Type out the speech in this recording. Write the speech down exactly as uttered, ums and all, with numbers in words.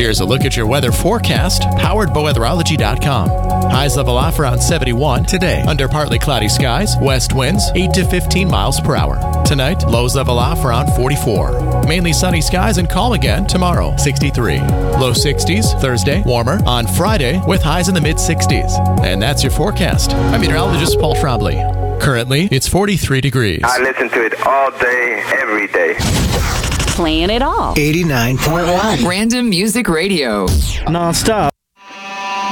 Here's a look at your weather forecast, powered by weatherology dot com. Highs level off around seventy-one today. Under partly cloudy skies, west winds eight to fifteen miles per hour. Tonight, lows level off around forty-four. Mainly sunny skies and calm again tomorrow, sixty-three. Low sixties Thursday, warmer on Friday with highs in the mid sixties. And that's your forecast. I'm meteorologist Paul Trombley. Currently, it's forty-three degrees. I listen to it all day, every day. Playing it all. eighty-nine point one. Random Music Radio. Non-stop.